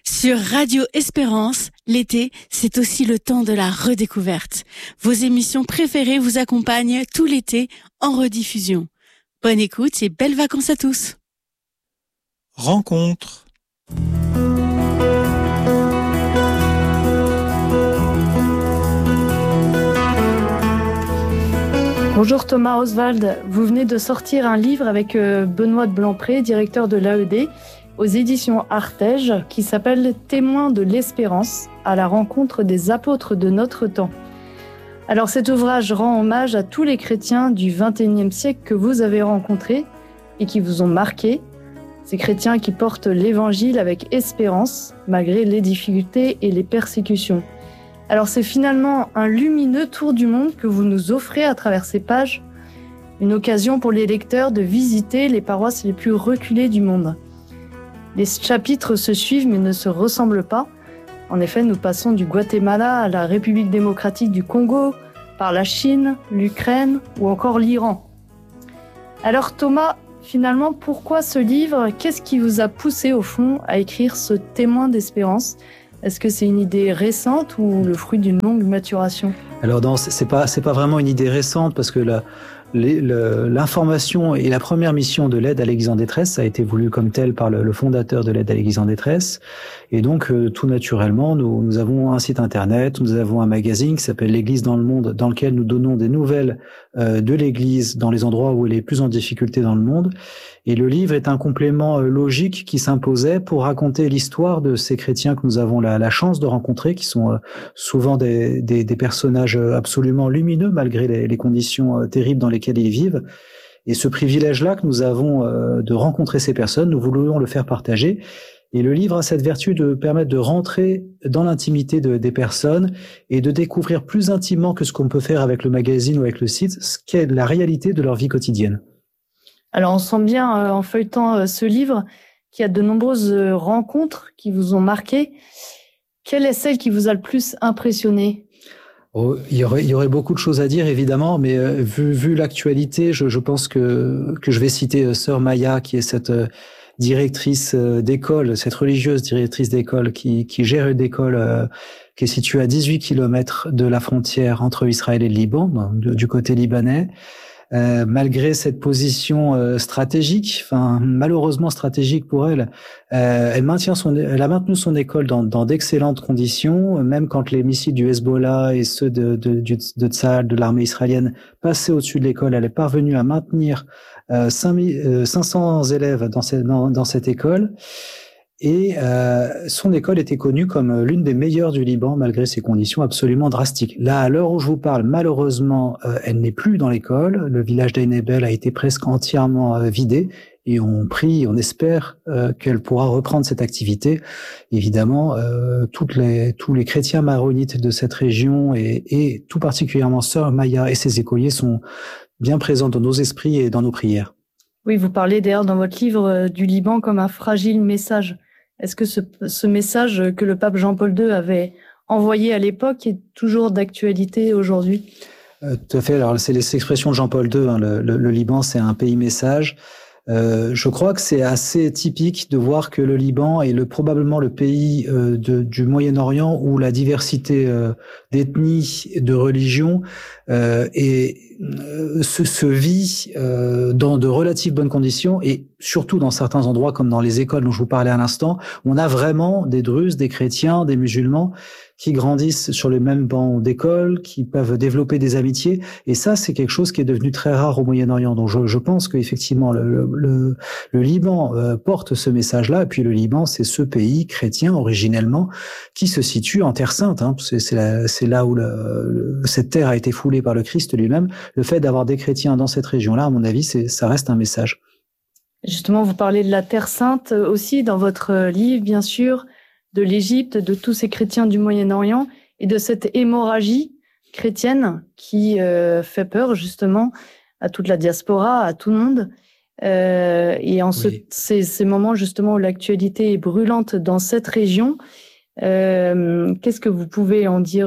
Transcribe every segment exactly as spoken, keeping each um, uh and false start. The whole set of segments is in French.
Sur Radio Espérance, l'été, c'est aussi le temps de la redécouverte. Vos émissions préférées vous accompagnent tout l'été en rediffusion. Bonne écoute et belles vacances à tous. Rencontre. Bonjour Thomas Oswald, vous venez de sortir un livre avec Benoît de Blancpré, directeur de l'A E D, aux éditions Artege, qui s'appelle « Témoins de l'espérance, à la rencontre des apôtres de notre temps ». Alors cet ouvrage rend hommage à tous les chrétiens du vingt et unième siècle que vous avez rencontrés et qui vous ont marqué, ces chrétiens qui portent l'évangile avec espérance, malgré les difficultés et les persécutions. Alors c'est finalement un lumineux tour du monde que vous nous offrez à travers ces pages, une occasion pour les lecteurs de visiter les paroisses les plus reculées du monde. Les chapitres se suivent mais ne se ressemblent pas. En effet, nous passons du Guatemala à la République démocratique du Congo, par la Chine, l'Ukraine ou encore l'Iran. Alors Thomas, finalement, pourquoi ce livre ? Qu'est-ce qui vous a poussé au fond à écrire ce témoin d'espérance ? Est-ce que c'est une idée récente ou le fruit d'une longue maturation ? Alors non, c'est pas c'est pas vraiment une idée récente parce que la, les, le, l'information et la première mission de l'aide à l'Église en détresse, ça a été voulu comme tel par le, le fondateur de l'aide à l'Église en détresse. Et donc euh, tout naturellement, nous, nous avons un site internet, nous avons un magazine qui s'appelle l'Église dans le monde, dans lequel nous donnons des nouvelles euh, de l'Église dans les endroits où elle est plus en difficulté dans le monde. Et le livre est un complément logique qui s'imposait pour raconter l'histoire de ces chrétiens que nous avons la, la chance de rencontrer, qui sont souvent des, des, des personnages absolument lumineux malgré les, les conditions terribles dans lesquelles ils vivent. Et ce privilège-là que nous avons de rencontrer ces personnes, nous voulions le faire partager. Et le livre a cette vertu de permettre de rentrer dans l'intimité de, des personnes et de découvrir plus intimement que ce qu'on peut faire avec le magazine ou avec le site, ce qu'est la réalité de leur vie quotidienne. Alors on sent bien euh, en feuilletant euh, ce livre qu'il y a de nombreuses euh, rencontres qui vous ont marqué. Quelle est celle qui vous a le plus impressionné ? Oh, il y aurait, il y aurait beaucoup de choses à dire évidemment, mais euh, vu, vu l'actualité, je, je pense que que je vais citer euh, Sœur Maya, qui est cette euh, directrice euh, d'école, cette religieuse directrice d'école qui qui gère une école euh, qui est située à dix-huit kilomètres de la frontière entre Israël et le Liban, de, du côté libanais. Euh, malgré cette position euh, stratégique, enfin malheureusement stratégique pour elle, euh, elle maintient son, elle a maintenu son école dans, dans d'excellentes conditions, même quand les missiles du Hezbollah et ceux de de de, de Tsahal, de l'armée israélienne, passaient au-dessus de l'école. Elle est parvenue à maintenir euh, cinq cents élèves dans cette dans, dans cette école. Et euh, son école était connue comme l'une des meilleures du Liban, malgré ses conditions absolument drastiques. Là, à l'heure où je vous parle, malheureusement, euh, elle n'est plus dans l'école. Le village d'Ain Ebel a été presque entièrement euh, vidé. Et on prie, on espère euh, qu'elle pourra reprendre cette activité. Évidemment, euh, toutes les, tous les chrétiens maronites de cette région et, et tout particulièrement Sœur Maya et ses écoliers sont bien présents dans nos esprits et dans nos prières. Oui, vous parlez d'ailleurs dans votre livre euh, du Liban comme un fragile message. Est-ce que ce, ce message que le pape Jean-Paul deux avait envoyé à l'époque est toujours d'actualité aujourd'hui ? euh, Tout à fait. Alors, c'est les expressions de Jean-Paul deux. Hein. Le, le, le Liban, c'est un pays message. Euh, je crois que c'est assez typique de voir que le Liban est le, probablement le pays euh, de, du Moyen-Orient où la diversité euh, d'ethnies, de religions euh, et, euh, se, se vit euh, dans de relatives bonnes conditions et surtout dans certains endroits comme dans les écoles dont je vous parlais à l'instant, on a vraiment des Druzes, des chrétiens, des musulmans qui grandissent sur le même banc d'école, qui peuvent développer des amitiés. Et ça, c'est quelque chose qui est devenu très rare au Moyen-Orient. Donc, je, je pense qu'effectivement, le, le, le Liban euh, porte ce message-là. Et puis, le Liban, c'est ce pays chrétien, originellement, qui se situe en Terre Sainte. Hein. C'est, c'est, la, c'est là où le, le, cette terre a été foulée par le Christ lui-même. Le fait d'avoir des chrétiens dans cette région-là, à mon avis, c'est, ça reste un message. Justement, vous parlez de la Terre Sainte aussi dans votre livre, bien sûr, de l'Égypte, de tous ces chrétiens du Moyen-Orient et de cette hémorragie chrétienne qui euh, fait peur justement à toute la diaspora, à tout le monde. Euh, et en ce, oui. ces, ces moments justement où l'actualité est brûlante dans cette région, euh, qu'est-ce que vous pouvez en dire justement ?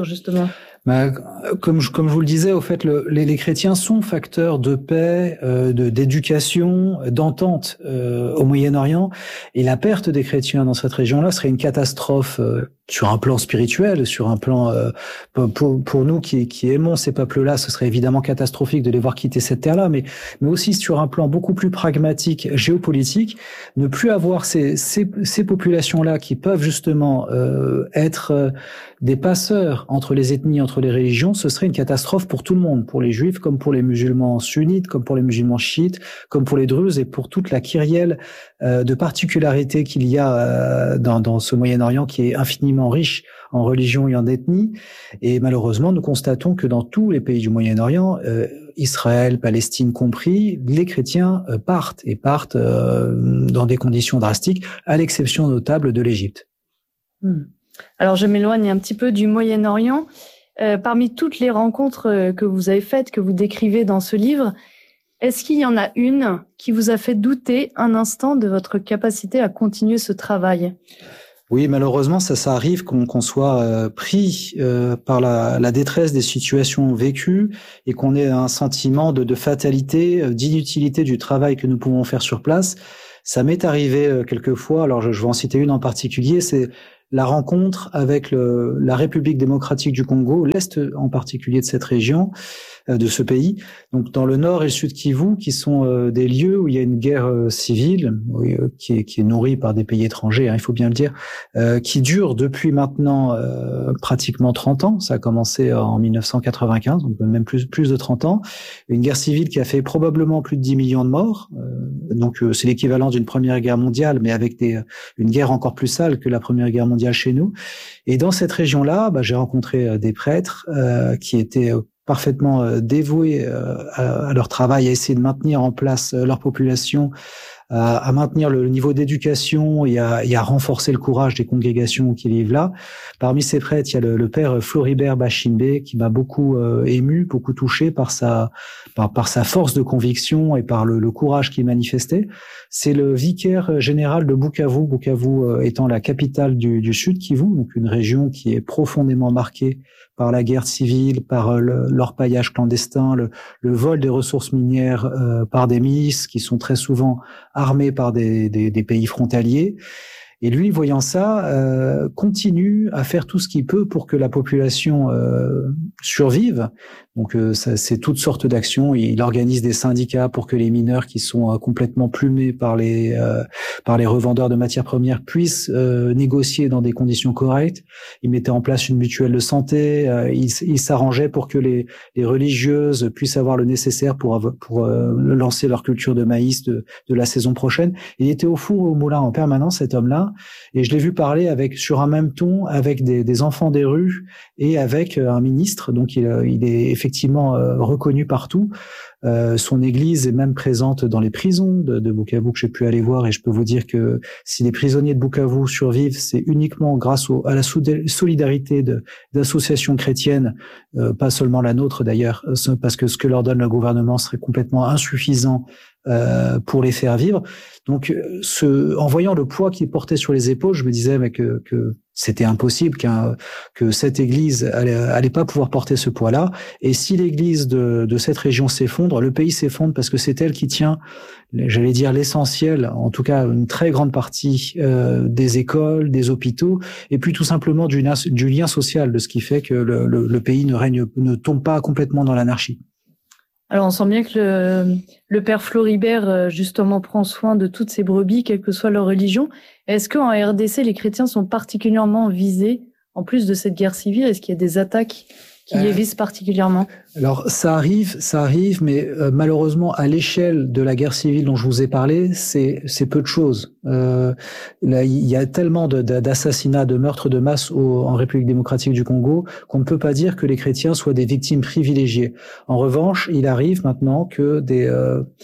Bah, comme je, comme je vous le disais, au fait, le, les, les chrétiens sont facteurs de paix, euh, de, d'éducation, d'entente euh, au Moyen-Orient, et la perte des chrétiens dans cette région-là serait une catastrophe euh, sur un plan spirituel, sur un plan euh, pour, pour nous qui, qui aimons ces peuples-là, ce serait évidemment catastrophique de les voir quitter cette terre-là, mais, mais aussi sur un plan beaucoup plus pragmatique, géopolitique, ne plus avoir ces, ces, ces populations-là qui peuvent justement euh, être euh, des passeurs entre les ethnies, entre les religions, ce serait une catastrophe pour tout le monde, pour les juifs comme pour les musulmans sunnites, comme pour les musulmans chiites, comme pour les druzes et pour toute la kyrielle euh, de particularités qu'il y a euh, dans, dans ce Moyen-Orient qui est infiniment riche en religion et en ethnie. Et malheureusement, nous constatons que dans tous les pays du Moyen-Orient, euh, Israël, Palestine compris, les chrétiens euh, partent et partent euh, dans des conditions drastiques, à l'exception notable de l'Égypte. Hmm. Alors, je m'éloigne un petit peu du Moyen-Orient. Euh, parmi toutes les rencontres que vous avez faites, que vous décrivez dans ce livre, est-ce qu'il y en a une qui vous a fait douter un instant de votre capacité à continuer ce travail ? Oui, malheureusement, ça, ça arrive qu'on, qu'on soit euh, pris euh, par la, la détresse des situations vécues et qu'on ait un sentiment de, de fatalité, d'inutilité du travail que nous pouvons faire sur place. Ça m'est arrivé euh, quelquefois, alors je, je vais en citer une en particulier, c'est la rencontre avec le, la République démocratique du Congo, l'Est en particulier de cette région, euh, de ce pays, donc dans le nord et le sud Kivu, qui sont euh, des lieux où il y a une guerre euh, civile, oui, euh, qui, est, qui est nourrie par des pays étrangers, hein, il faut bien le dire, euh, qui dure depuis maintenant euh, pratiquement trente ans, ça a commencé en dix-neuf cent quatre-vingt-quinze, donc même plus, plus de trente ans, une guerre civile qui a fait probablement plus de dix millions de morts, euh, donc euh, c'est l'équivalent d'une première guerre mondiale, mais avec des, une guerre encore plus sale que la première guerre mondiale chez nous. Et dans cette région-là, bah, j'ai rencontré des prêtres euh, qui étaient parfaitement euh, dévoués euh, à, à leur travail, à essayer de maintenir en place euh, leur population, à, à maintenir le, le niveau d'éducation et à, et à renforcer le courage des congrégations qui vivent là. Parmi ces prêtres, il y a le, le père Floribert Bashimbe qui m'a beaucoup euh, ému, beaucoup touché par sa par, par sa force de conviction et par le, le courage qu'il manifestait. C'est le vicaire général de Bukavu, Bukavu euh, étant la capitale du, du Sud Kivu, donc une région qui est profondément marquée par la guerre civile, par le, l'orpaillage clandestin, le, le vol des ressources minières euh, par des milices qui sont très souvent armées par des, des, des pays frontaliers. Et lui, voyant ça, euh, continue à faire tout ce qu'il peut pour que la population euh, survive. Donc, euh, ça, c'est toutes sortes d'actions. Il organise des syndicats pour que les mineurs qui sont euh, complètement plumés par les euh, par les revendeurs de matières premières puissent euh, négocier dans des conditions correctes. Il mettait en place une mutuelle de santé. Euh, il, il s'arrangeait pour que les, les religieuses puissent avoir le nécessaire pour pour euh, lancer leur culture de maïs de, de la saison prochaine. Il était au four et au moulin en permanence, cet homme-là. Et je l'ai vu parler avec sur un même ton avec des, des enfants des rues et avec un ministre. Donc il, il est effectivement euh, reconnu partout. Euh, son église est même présente dans les prisons de, de Bukavu que j'ai pu aller voir, et je peux vous dire que si les prisonniers de Bukavu survivent, c'est uniquement grâce au, à la solidarité de, d'associations chrétiennes, euh, pas seulement la nôtre d'ailleurs, parce que ce que leur donne le gouvernement serait complètement insuffisant euh, pour les faire vivre. Donc, ce, en voyant le poids qu'il portait sur les épaules, je me disais mais que, que c'était impossible qu'un, que cette église allait, allait pas pouvoir porter ce poids-là. Et si l'église de, de cette région s'effondre, le pays s'effondre parce que c'est elle qui tient, j'allais dire l'essentiel, en tout cas une très grande partie euh, des écoles, des hôpitaux, et puis tout simplement du, du lien social, de ce qui fait que le, le, le pays ne règne, ne tombe pas complètement dans l'anarchie. Alors, on sent bien que le, le père Floribert, justement, prend soin de toutes ces brebis, quelle que soit leur religion. Est-ce qu'en R D C, les chrétiens sont particulièrement visés, en plus de cette guerre civile? Est-ce qu'il y a des attaques qui euh, les visent particulièrement? Alors, ça arrive, ça arrive, mais euh, malheureusement, à l'échelle de la guerre civile dont je vous ai parlé, c'est, c'est peu de choses. Euh, là, il y a tellement de, de, d'assassinats, de meurtres de masse au, en République démocratique du Congo qu'on ne peut pas dire que les chrétiens soient des victimes privilégiées. En revanche, il arrive maintenant que des... Euh,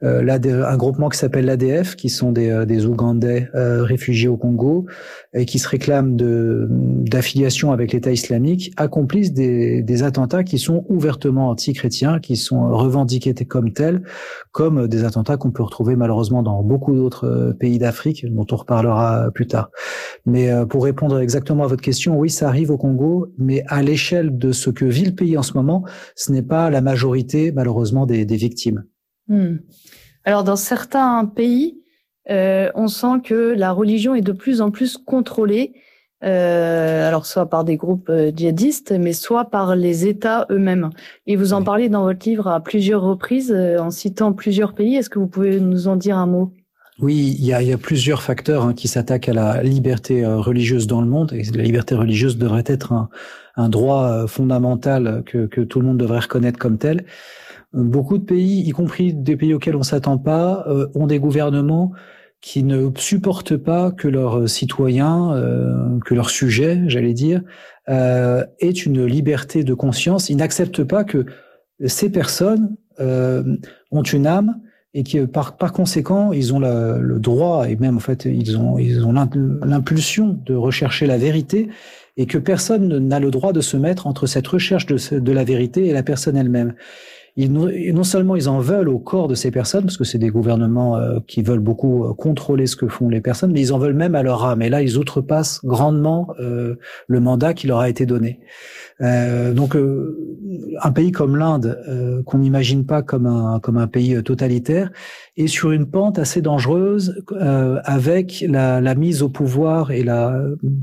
euh, l'A D, un groupement qui s'appelle l'A D F, qui sont des, des Ougandais euh, réfugiés au Congo et qui se réclament de, d'affiliation avec l'État islamique, accomplissent des, des attentats qui sont ouvertement anti-chrétiens, qui sont revendiqués comme tels, comme des attentats qu'on peut retrouver malheureusement dans beaucoup d'autres pays d'Afrique, dont on reparlera plus tard. Mais euh, pour répondre exactement à votre question, oui, ça arrive au Congo, mais à l'échelle de ce que vit le pays en ce moment, ce n'est pas la majorité, malheureusement, des, des victimes. Hmm. Alors, dans certains pays, euh, on sent que la religion est de plus en plus contrôlée, euh, alors soit par des groupes euh, djihadistes, mais soit par les États eux-mêmes. Et vous en oui. parlez dans votre livre à plusieurs reprises, euh, en citant plusieurs pays. Est-ce que vous pouvez nous en dire un mot ? Oui, il y a, il y a plusieurs facteurs hein, qui s'attaquent à la liberté euh, religieuse dans le monde. Et la liberté religieuse devrait être un, un droit euh, fondamental que, que tout le monde devrait reconnaître comme tel. Beaucoup de pays, y compris des pays auxquels on s'attend pas, euh, ont des gouvernements qui ne supportent pas que leurs citoyens, euh, que leurs sujets, j'allais dire, euh, aient une liberté de conscience. Ils n'acceptent pas que ces personnes euh, ont une âme et qui, par, par conséquent, ils ont la, le droit et même en fait, ils ont, ils ont l'impulsion de rechercher la vérité et que personne n'a le droit de se mettre entre cette recherche de, de la vérité et la personne elle-même. Ils, non seulement ils en veulent au corps de ces personnes, parce que c'est des gouvernements euh, qui veulent beaucoup euh, contrôler ce que font les personnes, mais ils en veulent même à leur âme. Et là, ils outrepassent grandement euh, le mandat qui leur a été donné. Euh, donc, euh, un pays comme l'Inde, euh, qu'on n'imagine pas comme un comme un pays totalitaire, est sur une pente assez dangereuse euh, avec la, la mise au pouvoir et la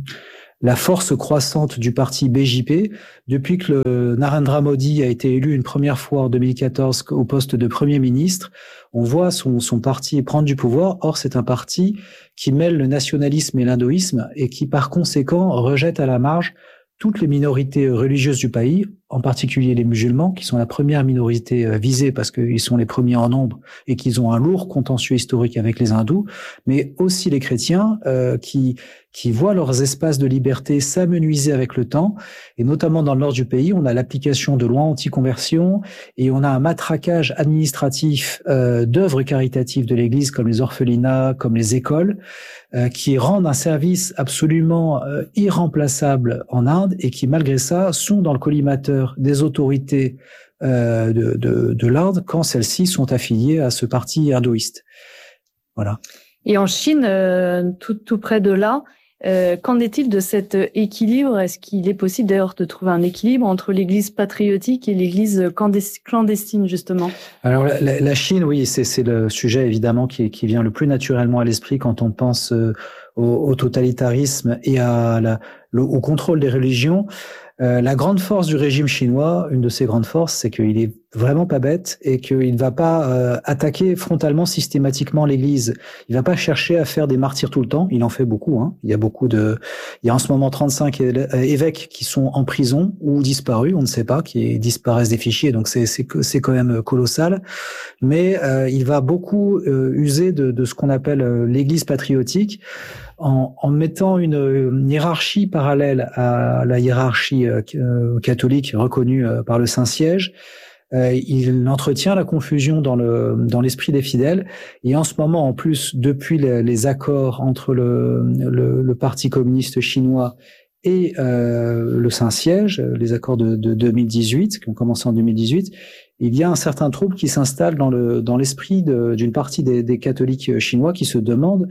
la force croissante du parti B J P. Depuis que le Narendra Modi a été élu une première fois en deux mille quatorze au poste de Premier ministre, on voit son, son parti prendre du pouvoir. Or, c'est un parti qui mêle le nationalisme et l'hindouisme et qui, par conséquent, rejette à la marge toutes les minorités religieuses du pays, en particulier les musulmans, qui sont la première minorité visée parce qu'ils sont les premiers en nombre et qu'ils ont un lourd contentieux historique avec les hindous, mais aussi les chrétiens euh, qui qui voient leurs espaces de liberté s'amenuiser avec le temps. Et notamment dans le nord du pays, on a l'application de lois anti-conversion et on a un matraquage administratif euh, d'œuvres caritatives de l'Église, comme les orphelinats, comme les écoles, euh, qui rendent un service absolument euh, irremplaçable en Inde et qui, malgré ça, sont dans le collimateur des autorités euh, de, de, de l'Inde quand celles-ci sont affiliées à ce parti hindouiste. Voilà. Et en Chine, euh, tout, tout près de là, euh, qu'en est-il de cet équilibre ? Est-ce qu'il est possible d'ailleurs de trouver un équilibre entre l'Église patriotique et l'Église clandestine, justement ? Alors la, la Chine, oui, c'est, c'est le sujet évidemment qui, qui vient le plus naturellement à l'esprit quand on pense euh, au, au totalitarisme et à la, le, au contrôle des religions. Euh, la grande force du régime chinois, une de ses grandes forces, c'est qu'il est vraiment pas bête et qu'il ne va pas euh, attaquer frontalement systématiquement l'Église. Il va pas chercher à faire des martyrs tout le temps. Il en fait beaucoup. Hein. Il y a beaucoup de, il y a en ce moment trente-cinq évêques qui sont en prison ou disparus, on ne sait pas, qui disparaissent des fichiers. Donc c'est c'est c'est quand même colossal. Mais euh, il va beaucoup euh, user de, de ce qu'on appelle euh, l'Église patriotique. En, en mettant une, une hiérarchie parallèle à la hiérarchie euh, catholique reconnue euh, par le Saint-Siège, euh, il entretient la confusion dans le dans l'esprit des fidèles. Et en ce moment, en plus, depuis les, les accords entre le, le, le Parti communiste chinois et euh, le Saint-Siège, les accords de, de deux mille dix-huit, qui ont commencé en deux mille dix-huit, il y a un certain trouble qui s'installe dans le dans l'esprit de, d'une partie des, des catholiques chinois qui se demandent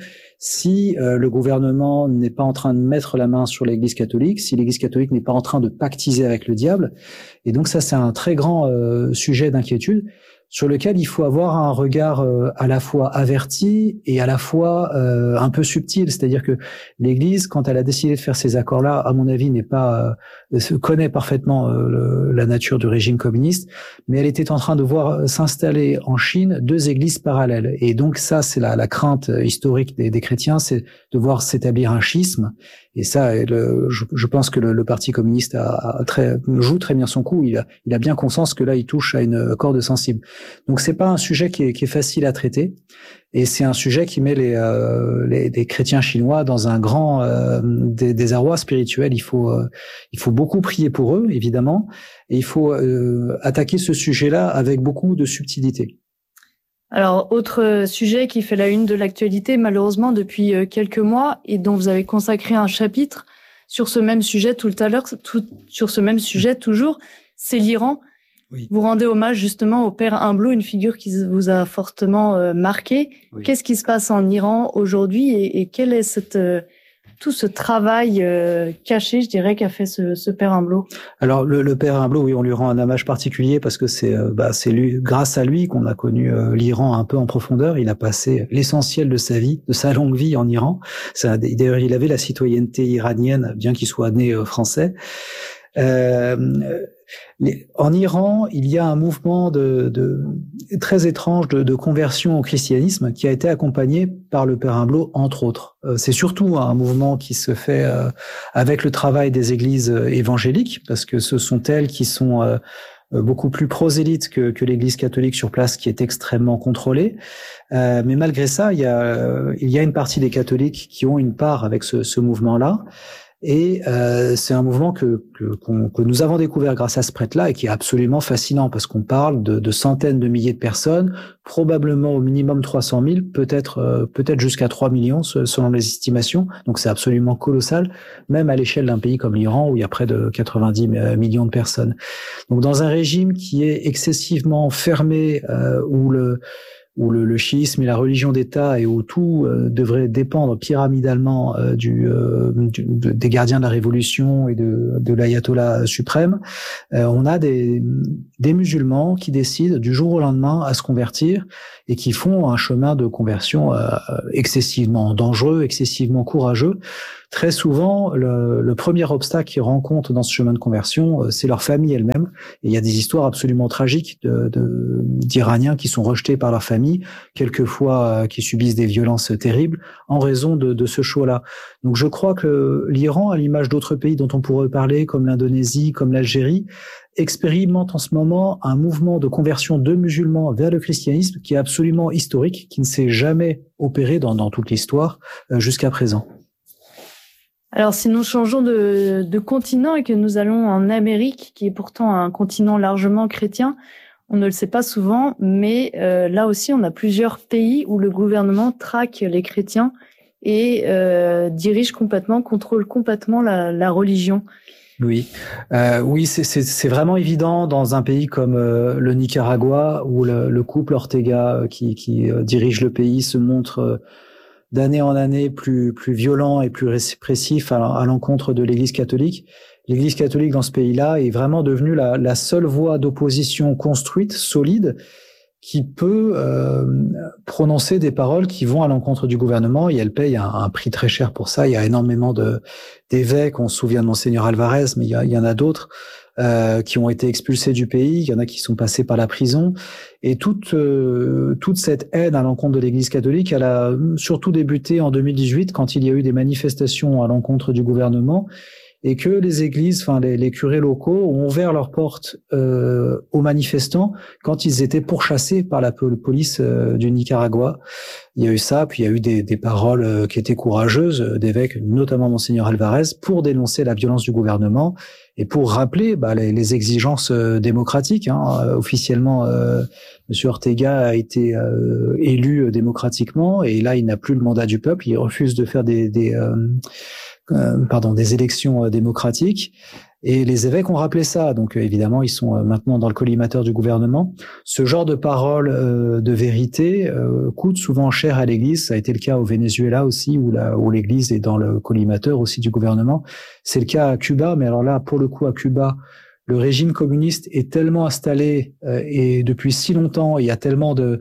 si euh, le gouvernement n'est pas en train de mettre la main sur l'Église catholique, si l'Église catholique n'est pas en train de pactiser avec le diable. Et donc ça, c'est un très grand euh, sujet d'inquiétude sur lequel il faut avoir un regard euh, à la fois averti et à la fois euh, un peu subtil. C'est-à-dire que l'Église, quand elle a décidé de faire ces accords-là, à mon avis, n'est pas euh, se connaît parfaitement euh, le, la nature du régime communiste, mais elle était en train de voir s'installer en Chine deux églises parallèles. Et donc ça, c'est la, la crainte historique des, des chrétiens, c'est de voir s'établir un schisme. Et ça, le, je, je pense que le, le Parti communiste a, a très, joue très bien son coup. Il a, il a bien conscience que là, il touche à une corde sensible. Donc, c'est pas un sujet qui est, qui est facile à traiter. Et c'est un sujet qui met les, euh, les, les chrétiens chinois dans un grand euh, désarroi spirituel. Il faut, euh, il faut beaucoup prier pour eux, évidemment. Et il faut euh, attaquer ce sujet-là avec beaucoup de subtilité. Alors, autre sujet qui fait la une de l'actualité, malheureusement, depuis quelques mois, et dont vous avez consacré un chapitre sur ce même sujet tout à l'heure, tout, sur ce même sujet toujours, c'est l'Iran. Oui. Vous rendez hommage justement au père Imblo, une figure qui vous a fortement euh, marqué. Oui. Qu'est-ce qui se passe en Iran aujourd'hui et, et quel est cette, euh, tout ce travail euh, caché, je dirais, qu'a fait ce, ce père Imblo? Alors le, le père Imblo, oui, on lui rend un hommage particulier parce que c'est, euh, bah, c'est lui, grâce à lui qu'on a connu euh, l'Iran un peu en profondeur. Il a passé l'essentiel de sa vie, de sa longue vie en Iran. Ça, d'ailleurs, il avait la citoyenneté iranienne, bien qu'il soit né euh, français. Euh, En Iran, il y a un mouvement de, de très étrange de, de conversion au christianisme qui a été accompagné par le père Imblo, entre autres. Euh, c'est surtout un mouvement qui se fait euh, avec le travail des églises évangéliques, parce que ce sont elles qui sont euh, beaucoup plus prosélytes que, que l'Église catholique sur place, qui est extrêmement contrôlée. Euh, mais malgré ça, il y a, il y a une partie des catholiques qui ont une part avec ce, ce mouvement-là. Et euh, c'est un mouvement que, que, qu'on, que nous avons découvert grâce à ce prêtre-là et qui est absolument fascinant parce qu'on parle de, de centaines de milliers de personnes, probablement au minimum trois cent mille, peut-être euh, peut-être jusqu'à trois millions selon les estimations. Donc c'est absolument colossal, même à l'échelle d'un pays comme l'Iran où il y a près de quatre-vingt-dix millions de personnes. Donc dans un régime qui est excessivement fermé, euh, où le où le, le chiisme et la religion d'État et où tout euh, devrait dépendre pyramidalement euh, du, euh, du, de, des gardiens de la révolution et de, de l'ayatollah suprême, euh, on a des, des musulmans qui décident du jour au lendemain à se convertir et qui font un chemin de conversion euh, excessivement dangereux, excessivement courageux. Très souvent, le, le premier obstacle qu'ils rencontrent dans ce chemin de conversion, c'est leur famille elle-même. Et il y a des histoires absolument tragiques de, de, d'Iraniens qui sont rejetés par leur famille, quelquefois euh, qui subissent des violences terribles en raison de, de ce choix-là. Donc je crois que l'Iran, à l'image d'autres pays dont on pourrait parler, comme l'Indonésie, comme l'Algérie, expérimente en ce moment un mouvement de conversion de musulmans vers le christianisme qui est absolument historique, qui ne s'est jamais opéré dans, dans toute l'histoire euh, jusqu'à présent. Alors, si nous changeons de, de continent et que nous allons en Amérique, qui est pourtant un continent largement chrétien, on ne le sait pas souvent, mais euh, là aussi, on a plusieurs pays où le gouvernement traque les chrétiens et euh, dirige complètement, contrôle complètement la, la religion. Oui, euh, oui, c'est, c'est, c'est vraiment évident dans un pays comme euh, le Nicaragua, où le, le couple Ortega qui, qui euh, dirige le pays se montre euh, d'année en année plus plus violent et plus répressif à, à l'encontre de l'Église catholique. L'Église catholique dans ce pays-là est vraiment devenue la, la seule voie d'opposition construite, solide, qui peut euh, prononcer des paroles qui vont à l'encontre du gouvernement, et elle paye un, un prix très cher pour ça. Il y a énormément de d'évêques, on se souvient de Monseigneur Alvarez, mais il y, a, il y en a d'autres euh, qui ont été expulsés du pays, il y en a qui sont passés par la prison, et toute euh, toute cette haine à l'encontre de l'Église catholique, elle a surtout débuté en deux mille dix-huit quand il y a eu des manifestations à l'encontre du gouvernement, et que les églises, enfin les, les curés locaux ont ouvert leurs portes euh, aux manifestants quand ils étaient pourchassés par la police euh, du Nicaragua. Il y a eu ça, puis il y a eu des, des paroles euh, qui étaient courageuses euh, d'évêques, notamment Monseigneur Alvarez, pour dénoncer la violence du gouvernement et pour rappeler bah, les, les exigences euh, démocratiques. Hein. Euh, officiellement, euh, Monsieur Ortega a été euh, élu euh, démocratiquement, et là il n'a plus le mandat du peuple. Il refuse de faire des, des euh, Euh, pardon, des élections euh, démocratiques, et les évêques ont rappelé ça. Donc euh, évidemment, ils sont euh, maintenant dans le collimateur du gouvernement. Ce genre de paroles euh, de vérité euh, coûte souvent cher à l'Église. Ça a été le cas au Venezuela aussi, où, la, où l'Église est dans le collimateur aussi du gouvernement. C'est le cas à Cuba, mais alors là, pour le coup, à Cuba, le régime communiste est tellement installé euh, et depuis si longtemps, il y a tellement de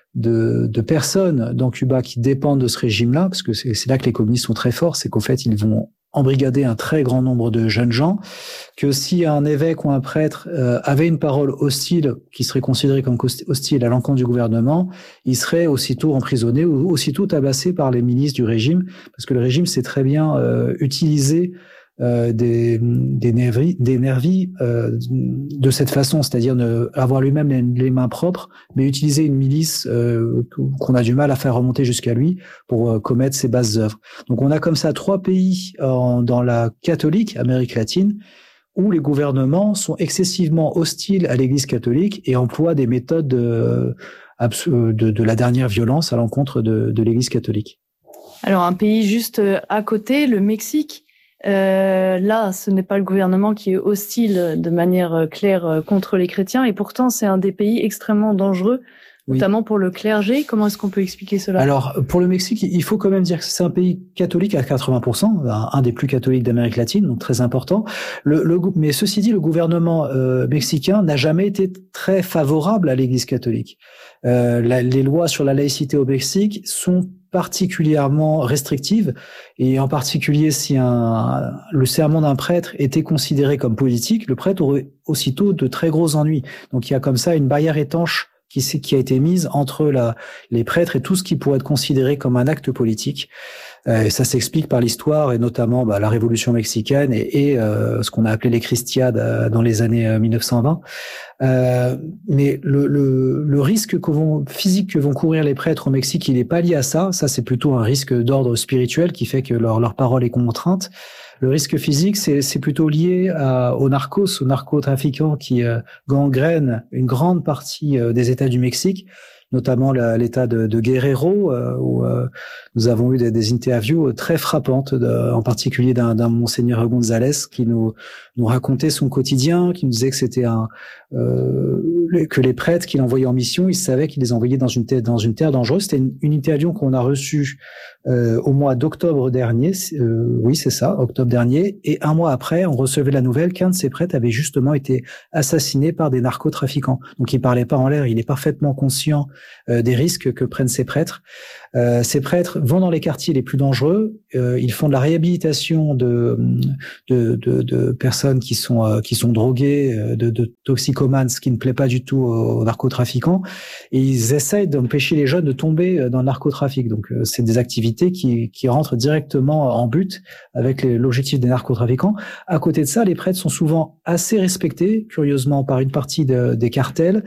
De, de personnes dans Cuba qui dépendent de ce régime-là, parce que c'est, c'est là que les communistes sont très forts, c'est qu'au fait, ils vont embrigader un très grand nombre de jeunes gens, que si un évêque ou un prêtre euh, avait une parole hostile, qui serait considérée comme hostile à l'encontre du gouvernement, il serait aussitôt emprisonné ou aussitôt tabassé par les milices du régime, parce que le régime sait très bien euh, utiliser Euh, des, des nervis, des nervis euh, de cette façon, c'est-à-dire ne, avoir lui-même les, les mains propres, mais utiliser une milice euh, qu'on a du mal à faire remonter jusqu'à lui pour euh, commettre ses basses œuvres. Donc on a comme ça trois pays en, dans la catholique, Amérique latine, où les gouvernements sont excessivement hostiles à l'Église catholique et emploient des méthodes euh, de, de la dernière violence à l'encontre de, de l'Église catholique. Alors, un pays juste à côté, le Mexique, euh, là, ce n'est pas le gouvernement qui est hostile de manière claire contre les chrétiens, et pourtant, c'est un des pays extrêmement dangereux, oui. Notamment pour le clergé. Comment est-ce qu'on peut expliquer cela? Alors, pour le Mexique, il faut quand même dire que c'est un pays catholique à quatre-vingts pour cent, un des plus catholiques d'Amérique latine, donc très important. Le, le, mais ceci dit, le gouvernement euh, mexicain n'a jamais été très favorable à l'Église catholique. Euh, la, les lois sur la laïcité au Mexique sont particulièrement restrictive, et en particulier si un, le sermon d'un prêtre était considéré comme politique, le prêtre aurait aussitôt de très gros ennuis. Donc il y a comme ça une barrière étanche qui, qui a été mise entre la, les prêtres et tout ce qui pourrait être considéré comme un acte politique. Euh, et ça s'explique par l'histoire, et notamment bah, la Révolution mexicaine et, et euh, ce qu'on a appelé les Christiades dans les années mille neuf cent vingt. Euh, mais le, le, le risque que vont, physique que vont courir les prêtres au Mexique, il n'est pas lié à ça. Ça, c'est plutôt un risque d'ordre spirituel qui fait que leur, leur parole est contrainte. Le risque physique, c'est, c'est plutôt lié à, aux narcos, aux narcotrafiquants qui euh, gangrènent une grande partie euh, des États du Mexique, notamment la, l'État de, de Guerrero, euh, où euh, nous avons eu des, des interviews très frappantes, de, en particulier d'un, d'un monseigneur González qui nous, nous racontait son quotidien, qui nous disait que c'était un euh, que les prêtres qu'il envoyait en mission, il savait qu'il les envoyait dans une terre, dans une terre dangereuse. C'était une, une interview qu'on a reçue euh, au mois d'octobre dernier. Euh, oui, c'est ça, octobre dernier. Et un mois après, on recevait la nouvelle qu'un de ces prêtres avait justement été assassiné par des narcotrafiquants. Donc, il parlait pas en l'air. Il est parfaitement conscient euh, des risques que prennent ces prêtres. Euh, ces prêtres vont dans les quartiers les plus dangereux. Euh, ils font de la réhabilitation de de, de, de personnes qui sont euh, qui sont droguées, de, de toxicomanes, ce qui ne plaît pas du tout aux narcotrafiquants. Et ils essayent d'empêcher les jeunes de tomber dans le narcotrafic. Donc, euh, c'est des activités qui qui rentrent directement en but avec les, l'objectif des narcotrafiquants. À côté de ça, les prêtres sont souvent assez respectés, curieusement, par une partie de, des cartels.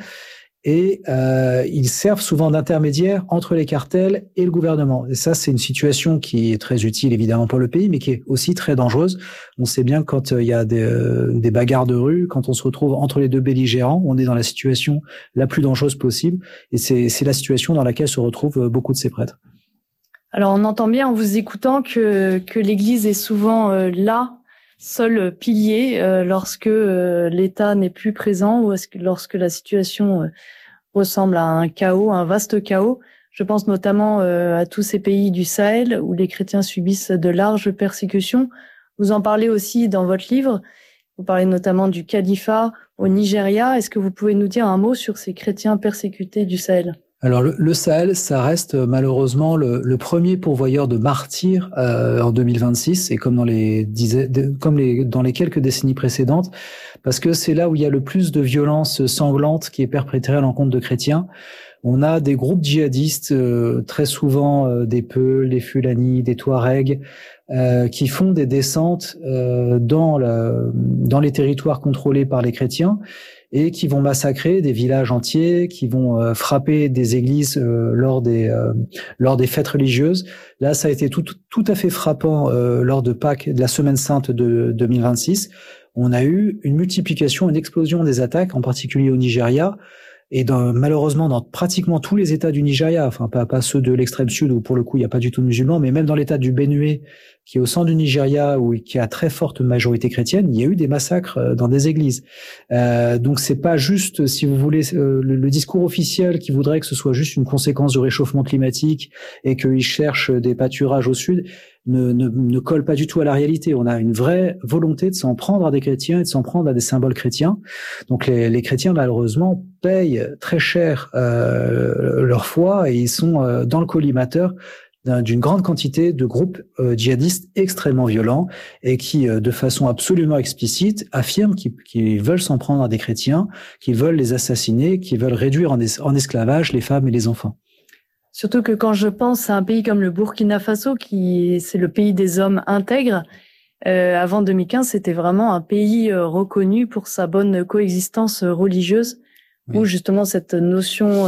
Et euh, ils servent souvent d'intermédiaires entre les cartels et le gouvernement. Et ça, c'est une situation qui est très utile, évidemment, pour le pays, mais qui est aussi très dangereuse. On sait bien que quand il y a des, euh, des bagarres de rue, quand on se retrouve entre les deux belligérants, on est dans la situation la plus dangereuse possible. Et c'est, c'est la situation dans laquelle se retrouvent beaucoup de ces prêtres. Alors, on entend bien en vous écoutant que, que l'Église est souvent euh, là, seul pilier, euh, lorsque euh, l'État n'est plus présent ou est-ce que, lorsque la situation euh, ressemble à un chaos, un vaste chaos. Je pense notamment euh, à tous ces pays du Sahel où les chrétiens subissent de larges persécutions. Vous en parlez aussi dans votre livre. Vous parlez notamment du califat au Nigeria. Est-ce que vous pouvez nous dire un mot sur ces chrétiens persécutés du Sahel ? Alors le, le Sahel, ça reste malheureusement le, le premier pourvoyeur de martyrs euh, en deux mille vingt-six, et comme dans les dizaines, comme les dans les quelques décennies précédentes, parce que c'est là où il y a le plus de violence sanglante qui est perpétrée à l'encontre de chrétiens. On a des groupes djihadistes, euh, très souvent euh, des Peuls, des Fulani, des Touaregs, euh, qui font des descentes euh, dans la, dans les territoires contrôlés par les chrétiens, et qui vont massacrer des villages entiers, qui vont euh, frapper des églises euh, lors des euh, lors des fêtes religieuses. Là, ça a été tout tout à fait frappant euh, lors de Pâques, de la Semaine Sainte de deux mille vingt-six. On a eu une multiplication, une explosion des attaques, en particulier au Nigeria, et dans, malheureusement dans pratiquement tous les États du Nigeria, enfin pas pas ceux de l'extrême sud où pour le coup il n'y a pas du tout de musulmans, mais même dans l'État du Benue, qui est au centre du Nigeria, où qui a très forte majorité chrétienne, il y a eu des massacres dans des églises. Euh, donc c'est pas juste, si vous voulez, euh, le, le discours officiel qui voudrait que ce soit juste une conséquence du réchauffement climatique et qu'ils cherchent des pâturages au sud, ne, ne, ne colle pas du tout à la réalité. On a une vraie volonté de s'en prendre à des chrétiens et de s'en prendre à des symboles chrétiens. Donc les, les chrétiens, malheureusement, payent très cher euh, leur foi, et ils sont euh, dans le collimateur d'une grande quantité de groupes euh, djihadistes extrêmement violents, et qui, euh, de façon absolument explicite, affirment qu'ils, qu'ils veulent s'en prendre à des chrétiens, qu'ils veulent les assassiner, qu'ils veulent réduire en, es- en esclavage les femmes et les enfants. Surtout que quand je pense à un pays comme le Burkina Faso, qui c'est le pays des hommes intègres, euh, avant deux mille quinze, c'était vraiment un pays euh, reconnu pour sa bonne coexistence religieuse, oui. Où justement cette notion euh,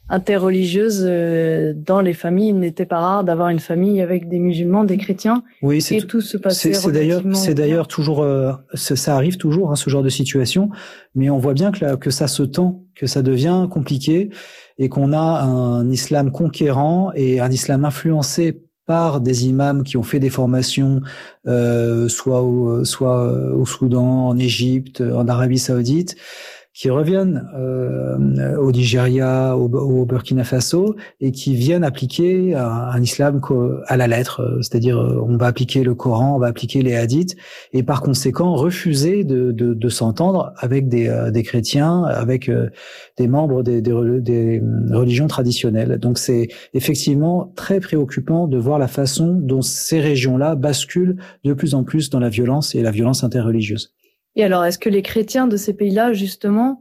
interreligieuse euh, dans les familles. Il n'était pas rare d'avoir une famille avec des musulmans, des chrétiens, oui, c'est et tout, tout se passait c'est, c'est d'ailleurs, c'est d'ailleurs toujours, euh, ça, ça arrive toujours, hein, ce genre de situation, mais on voit bien que, là, que ça se tend, que ça devient compliqué, et qu'on a un islam conquérant et un islam influencé par des imams qui ont fait des formations, euh, soit au, soit au Soudan, en Égypte, en Arabie Saoudite, qui reviennent euh, au Nigeria, au, au Burkina Faso, et qui viennent appliquer un, un islam à la lettre, c'est-à-dire on va appliquer le Coran, on va appliquer les hadiths, et par conséquent refuser de, de, de s'entendre avec des, euh, des chrétiens, avec euh, des membres des, des, des religions traditionnelles. Donc c'est effectivement très préoccupant de voir la façon dont ces régions-là basculent de plus en plus dans la violence et la violence interreligieuse. Et alors, est-ce que les chrétiens de ces pays-là, justement,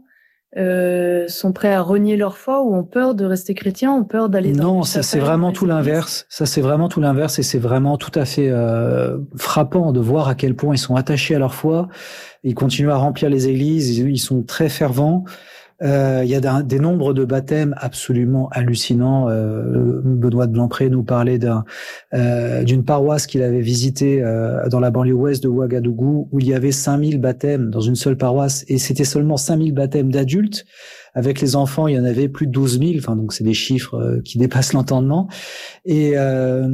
euh, sont prêts à renier leur foi ou ont peur de rester chrétiens, ont peur d'aller dans Non, ça c'est vraiment tout l'inverse. Ça c'est vraiment tout l'inverse et c'est vraiment tout à fait euh, frappant de voir à quel point ils sont attachés à leur foi. Ils continuent à remplir les églises, ils sont très fervents. Euh, il y a des, des nombres de baptêmes absolument hallucinants. Euh, Benoît de Blancpré nous parlait d'un, euh, d'une paroisse qu'il avait visitée euh, dans la banlieue ouest de Ouagadougou, où il y avait cinq mille baptêmes dans une seule paroisse, et c'était seulement cinq mille baptêmes d'adultes. Avec les enfants, il y en avait plus de douze mille. Enfin, donc c'est des chiffres euh, qui dépassent l'entendement. Et euh,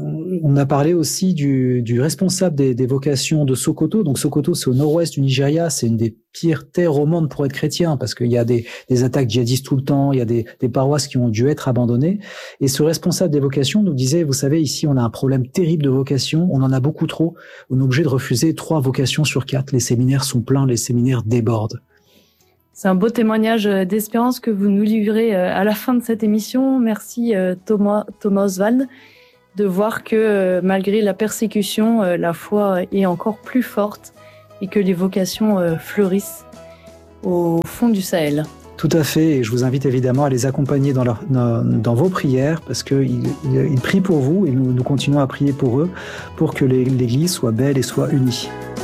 on a parlé aussi du, du responsable des, des vocations de Sokoto. Donc Sokoto, c'est au nord-ouest du Nigeria. C'est une des pires terres au monde pour être chrétien, parce qu'il y a des, des attaques djihadistes tout le temps. Il y a des, des paroisses qui ont dû être abandonnées. Et ce responsable des vocations nous disait, vous savez, ici, on a un problème terrible de vocations. On en a beaucoup trop. On est obligé de refuser trois vocations sur quatre. Les séminaires sont pleins, les séminaires débordent. C'est un beau témoignage d'espérance que vous nous livrez à la fin de cette émission. Merci Thomas, Thomas Oswald, de voir que malgré la persécution, la foi est encore plus forte et que les vocations fleurissent au fond du Sahel. Tout à fait, et je vous invite évidemment à les accompagner dans, leur, dans, dans vos prières, parce qu'ils ils, ils prient pour vous et nous, nous continuons à prier pour eux, pour que les, l'Église soit belle et soit unie.